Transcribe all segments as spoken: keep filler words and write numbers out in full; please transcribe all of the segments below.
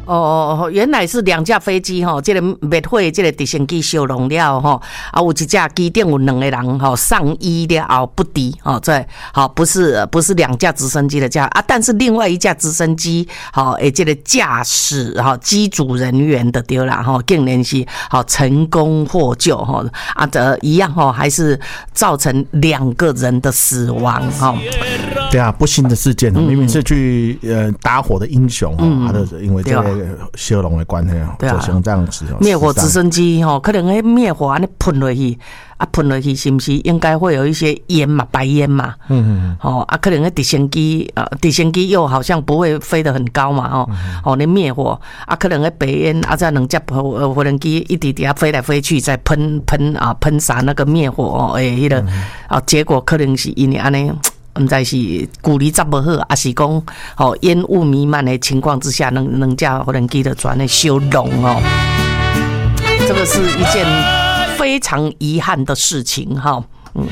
哦，原来是两架飞机哈，这个灭火这个直升机烧融了哈，啊，有一架机顶有两个人哈上医了后不敌哦，这好不是不是两架直升机的架啊，但是另外一架直升机好诶，这个驾驶哈机组人员的对啦哈，竟然是好成功获救哈啊，这一样哈，还是造成两个人的死亡哈。 对啊，不幸的事件，明明是去呃打火的英雄哈，他的因为这个烧融的关系哦，造成这样子灭火直升机哈，可能迄灭火安尼喷落去。啊，喷落去是不是应该会有一些烟嘛，白烟嘛？嗯嗯。哦，啊，可能那直升机啊，直升机又好像不会飞得很高嘛，哦，哦，你灭火啊，可能那白烟啊，再两架无无人机一直底下飞来飞去，再喷喷啊，喷洒那个灭火哦，诶，迄个啊，结果可能是因为安尼。唔知是距离执不好，还是讲哦烟雾弥漫的情况之下，能能架无人机的转的烧融哦，这个是一件非常遗憾的事情哈。嗯。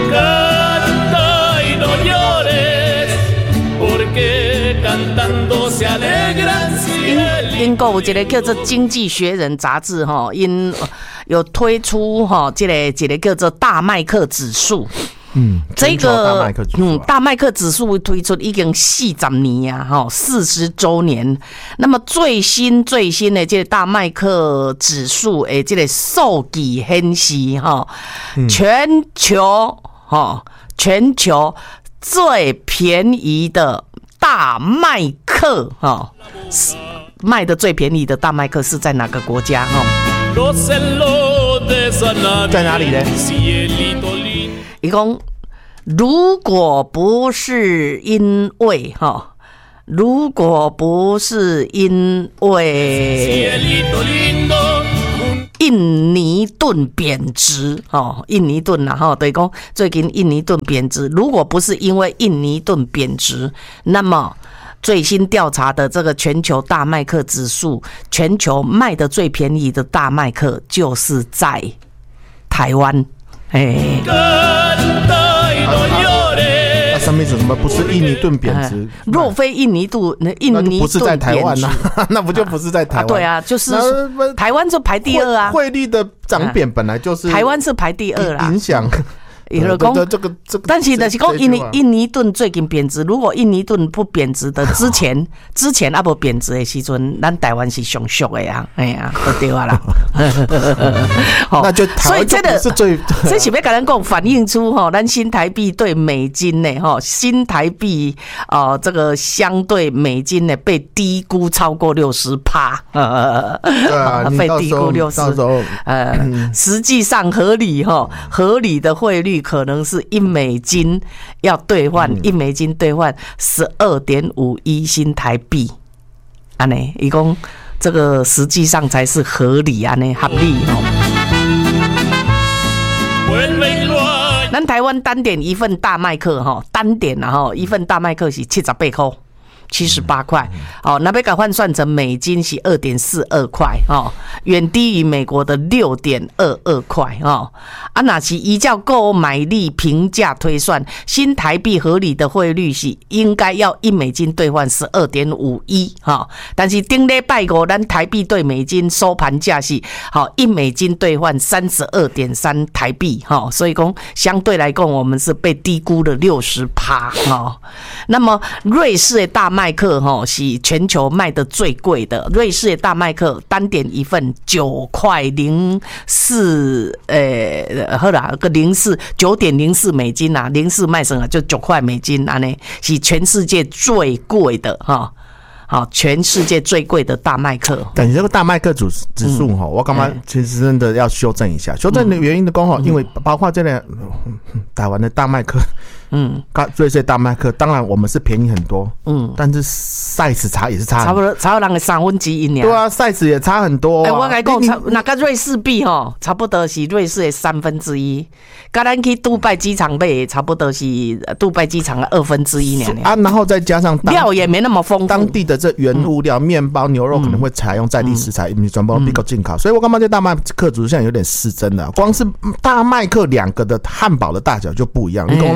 英英国有一个叫做《经济学人》杂志哈，因有推出哈，这个一个叫做大麦克指数。 嗯， 这个嗯，大麦克指数推出已经四十年啊，哈，四十周年。那么最新最新的这个大麦克指数，诶，这个数据显示哈，全球哈，全球最便宜的大麦克哈，卖的最便宜的大麦克是在哪个国家哈？ 在哪里呢？ 一共，如果不是因为哈，如果不是因为印尼盾贬值哦，印尼盾然后对讲最近印尼盾贬值，如果不是因为印尼盾贬值，那么最新调查的这个全球大麦克指数，全球卖的最便宜的大麦克就是在台湾。哎， 那上面是什么？不是印尼盾贬值？ 若非印尼盾，印尼不是在台湾呐，那不就不是在台湾？ 对啊，就是台湾就排第二啊。 汇率的涨贬本来就是台湾是排第二啦， 影响。 伊就讲这个这个，但是就是讲印尼印尼盾最近贬值，如果印尼盾不贬值的之前之前啊不贬值的时阵，咱台湾是上俗的呀，哎呀，都对啊啦。 那就台湾就不是最， 这是要跟咱讲反映出哈，咱新台币对美金呢哈，新台币啊、呃、这个相对美金呢被低估超过六十趴，呃， 对啊， 被低估六十，呃，实际上合理哈，合理的汇率。可能是一美金要兑换，一美金兑换十二点五一新台币，安尼，一共这个实际上才是合理安尼合理哦。咱台湾单点一份大麦克哈，单点然后一份大麦克是七十八块。七十八块，哦，那被改换算成美金是二点四二块，哦，远低于美国的六点二二块，哦，啊，那是依照购买力平价推算，新台币合理的汇率是应该要一美金兑换十二点五一，哈，但是顶礼拜五咱台币对美金收盘价是好一美金兑换三十二点三台币，哈，所以讲相对来讲我们是被低估了六十趴，哈，那么瑞士的大麦克哈是全球卖的最贵的，瑞士的大麦克单点一份九块零四，呃，好啦，个零四九点零四美金啊，零四卖什么就九块美金啊呢，是全世界最贵的哈。好，全世界最贵的大麦克。 但你这个大麦克指指数哈，我感觉其实真的要修正一下。修正的原因的刚好，因为包括这个台湾的大麦克，嗯，瑞士大麦克，当然我们是便宜很多，嗯，但是 size 差也是差， 差不多差不多人的三分之一呢。 对啊 ，size 也差很多、啊。哎、欸， 我跟你讲，那个瑞士币哈，差不多是瑞士的三分之一，跟咱去杜拜机场买，差不多是杜拜机场的二分之一呢。 啊，然后再加上料也没那么丰富， 当地的这原物料，面、嗯、包、牛肉可能会采用在地食材，你全部必须进口，所以我感觉这大麦克指数现在有点失真了。光是大麦克两个的汉堡的大小就不一样。你讲咱台湾较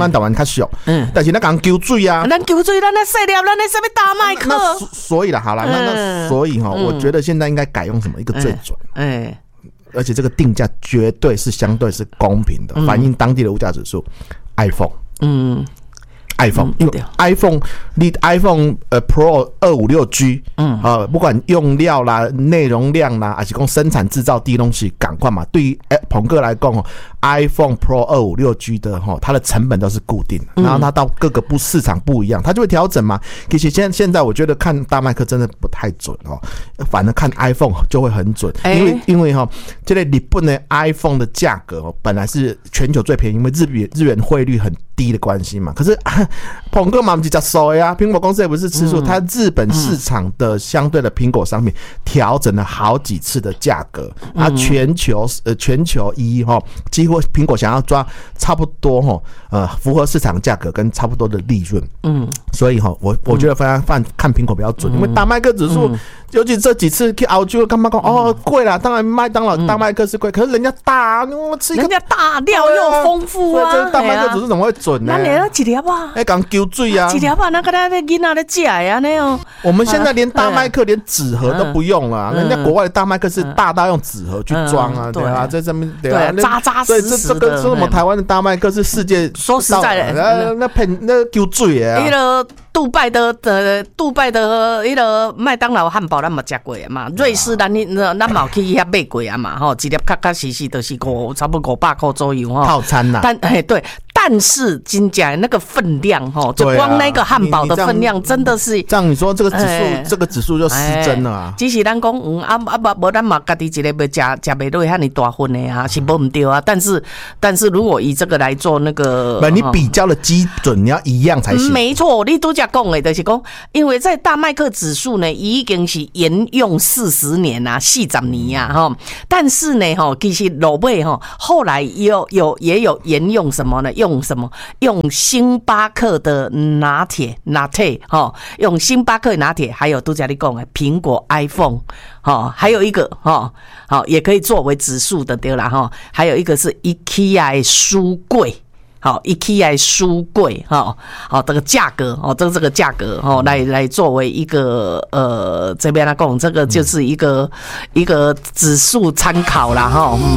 较俗，嗯，但是咱讲救水啊， 咱救水，咱那细粒，咱那什么大麦克？ 那所以了，好了，那那所以哈，我觉得现在应该改用什么一个最准，哎，而且这个定价绝对是相对是公平的，反映当地的物价指数 ，iPhone， 嗯。iPhone， 因为 iPhone， 你 iPhone 呃 Pro 二五六 G， 嗯，呃，不管用料啦、内容量啦，还是讲生产制造低东西，赶快嘛。对于鹏哥来讲哦 ，iPhone Pro 二五六 G 的哈，它的成本都是固定的，然后它到各个不市场不一样，它就会调整嘛。其实现现在我觉得看大麦克真的不太准哦，反而看 iPhone 就会很准，因为因为哈，这类日本的 iPhone 的价格哦，本来是全球最便宜，因为日元日元汇率很低的关系嘛，可是。鹏哥嘛，不是叫熟呀？苹果公司也不是吃素，它日本市场的相对的苹果商品调整了好几次的价格，啊，全球呃全球一哈，几乎苹果想要抓差不多哈，呃，符合市场价格跟差不多的利润，嗯，所以哈，我我觉得非常看看苹果比较准，因为大麦克指数，尤其这几次去澳洲干嘛讲哦贵啦，当然麦当劳大麦克是贵，可是人家大，我吃一个人家大料又丰富啊， 这大麦克指数怎么会准呢？ 那你要几粒吧？ 哎，讲丢水啊！ 几条吧，那个那个囡仔在吃呀，那样。 我们现在连大麦克连纸盒都不用了，人家国外的大麦克是大到用纸盒去装啊，对啊，在上面对啊， 扎扎实实的。 所以这这个说我们台湾的大麦克是世界说实在的， 那喷那丢水啊！ 那个杜拜的的杜拜的那个麦当劳汉堡，咱嘛吃过啊嘛，瑞士咱咱嘛去遐买过啊嘛，吼，一粒确确实实都是五差不多五百块左右哈。 套餐呐， 但哎对。但是金甲那个分量哈，就光那个汉堡的分量真的是这样。你说这个指数，欸、这个指数就失真了啊！ 只是咱讲，嗯啊啊不，无咱嘛家己一个要食食袂落遐尼大份的啊，是无唔对啊。但是但是如果以这个来做那个， 不，你比较的基准你要一样才行。 嗯、没错，你都讲讲的，就是讲，因为在大麦克指数呢，已经是沿用四十年啊，四十年啊哈。但是呢哈，其实老尾哈，后来有有也有沿用什么呢？用什么？用星巴克的拿铁拿铁哈，用星巴克拿铁，还有都在你讲的苹果 iPhone 哈，还有一个哈，好也可以作为指数的对啦哈，还有一个是 IKEA 的书柜。好 ，IKEA 书柜，哈，好，这个价格，哦，这个这个价格，哦，来来作为一个呃，这边来讲，这个就是一个一个指数参考啦，哈，嗯。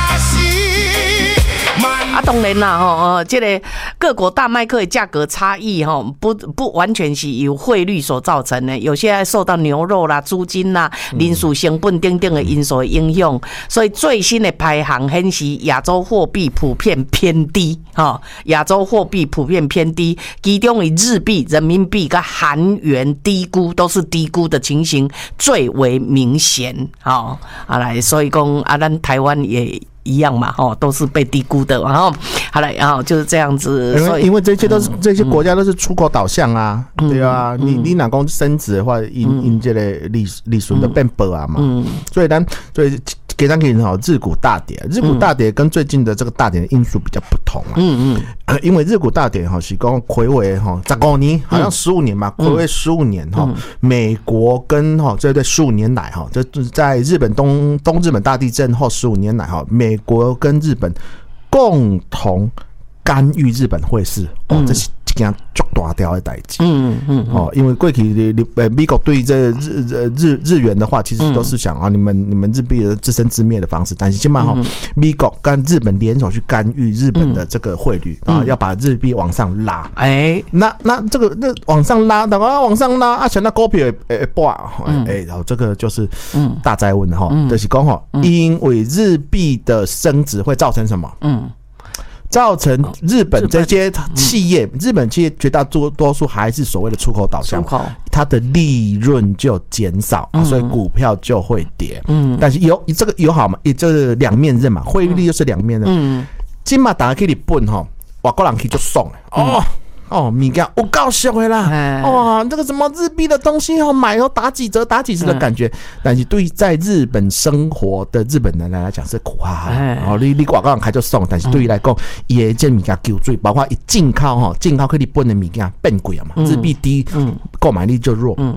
啊，当然啦，吼，呃，这个各国大麦克的价格差异，吼，不不完全是由汇率所造成的，有些受到牛肉啦、租金啦、零售成本等等的因素的影响，所以最新的排行显示，亚洲货币普遍偏低，哈，亚洲货币普遍偏低，其中以日币、人民币跟韩元低估都是低估的情形最为明显，好，啊来，所以讲啊，咱台湾也。一样嘛，哦，都是被低估的，然后好了，然后就是这样子， 因为因为这些都是、嗯、这些国家都是出口导向啊，嗯、对啊，嗯、你你哪讲升值的话，因因这个利利润的变薄啊嘛，嗯、所以咱所以。给咱可以哈，日股大跌，日股大跌跟最近的这个大跌的因素比较不同啊。嗯嗯，因为日股大跌哈是讲睽违哈十五年，好像十五年嘛，睽违十五年哈，美国跟哈这对十五年来哈，这在日本东东日本大地震后十五年来哈，美国跟日本共同干预日本汇市，哦，这是。件足大条的代志，嗯嗯哦，因为过去呃美国对这日日日元的话，其实都是想啊，你们你们日币的自生自灭的方式，但是现在哈，美国跟日本联手去干预日本的这个汇率啊，要把日币往上拉，哎，那那这个那往上拉，等啊往上拉啊，想到股票诶爆，哎，然后这个就是大灾问哈，就是讲哈，因为日币的升值会造成什么？嗯。造成日本这些企业，日本企业绝大多数还是所谓的出口导向，它的利润就减少，嗯、所以股票就会跌。嗯，但是有这个有好嘛，也就是两面刃嘛，汇率就是两面刃。嗯，今嘛大家去日本哈，外国人去就爽哦。哦，物件有够俗的啦！哇，这个什么日币的东西哦，买哦打几折打几折的感觉，但是对在日本生活的日本人来讲是苦哈哈。哦，你你广告开就送，但是对于来讲，也这物件救罪，包括一进口哈，进口去日本的物件变贵了嘛，日币低，购买力就弱。嗯。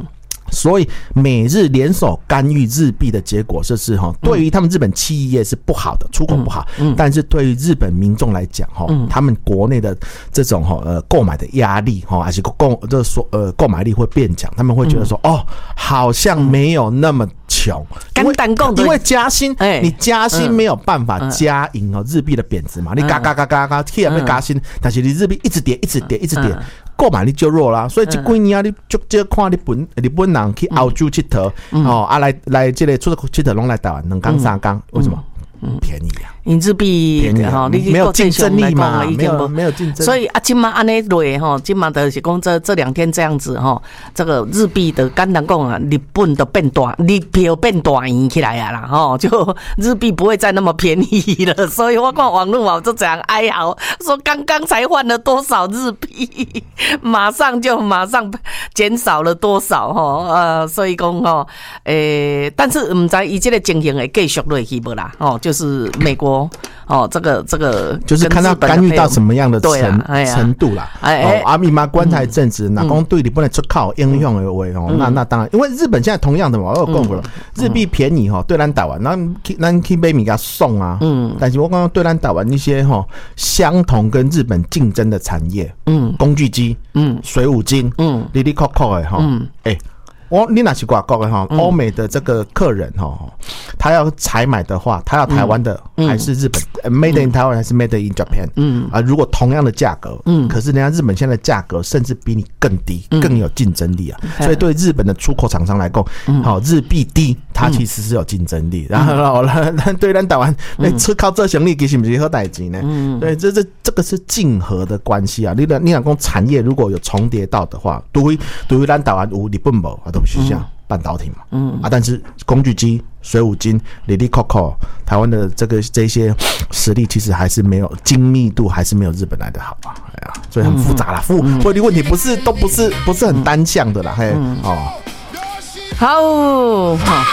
所以美日联手干预日币的结果，就是哈，对于他们日本企业是不好的，出口不好。嗯，但是对于日本民众来讲，哈，他们国内的这种哈呃购买的压力哈，还是购这说呃购买力会变强，他们会觉得说，哦，好像没有那么穷。 简单讲， 因为加薪，你加薪没有办法加赢哦日币的贬值嘛，你嘎嘎嘎嘎嘎，企业被加薪，但是你日币一直跌，一直跌，一直跌。购买力就弱啦，所以这几年啊，你就就看日本日本人去澳洲佚佗，哦啊来来这个出国佚佗拢来台湾两天三天，为什么？便宜啊， 因日币便宜啊，没有竞争力嘛，没有没有竞争力。 所以啊，今嘛安尼落吼，今嘛的是讲这这两天这样子吼，这个日币的简单讲啊，日本都变大，日票变大赢起来啊啦吼，就日币不会再那么便宜了。所以我看网络网就这样哀嚎，说刚刚才换了多少日币，马上就马上减少了多少吼，呃，所以讲吼，诶，但是唔知伊这个情形会继续落去无啦，哦。就是美国哦，这个这个就是看他干预到什么样的程、啊、程度啦。哎哎，阿米妈观察一阵子，那讲对日本的出口影响的话哦，那那当然，因为日本现在同样的嘛，我有讲过了，日币便宜哈，对咱台湾，那咱去买米给他送啊。嗯，但是我刚刚对咱台湾一些哈相同跟日本竞争的产业，嗯，工具机，嗯，水五金，嗯，里里扣扣的哈，嗯，哎。我你哪是挂钩的哈？欧美的这个客人哈，他要采买的话，他要台湾的还是日本、嗯、？Made in Taiwan 还是 Made in Japan？ 嗯啊，如果同样的价格，嗯，可是人家日本现在的价格甚至比你更低，嗯、更有竞争力啊。嗯、所以对日本的出口厂商来讲，好、嗯、日币低，它其实是有竞争力。嗯、然后呢，对咱台湾，那出口做生意其实不是好代志呢。嗯，对，这这这个是竞合的关系啊。你你讲讲产业如果有重叠到的话，对于对于咱台湾有日本无？都是像半导体嘛，嗯啊，但是工具机、水五金、里里扣扣，台湾的这个这些实力其实还是没有精密度，还是没有日本来的好啊，哎呀，所以很复杂啦，复汇率问题不是都不是不是很单向的啦，嘿，哦， 好，